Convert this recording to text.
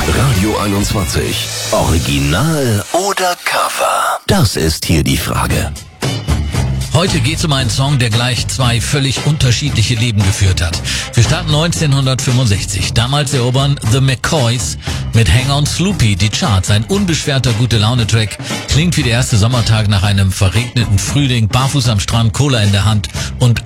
Radio 21. Original oder Cover? Das ist hier die Frage. Heute geht's um einen Song, der gleich zwei völlig unterschiedliche Leben geführt hat. Wir starten 1965. Damals erobern The McCoys mit Hang On Sloopy die Charts. Ein unbeschwerter Gute-Laune-Track. Klingt wie der erste Sommertag nach einem verregneten Frühling, barfuß am Strand, Cola in der Hand und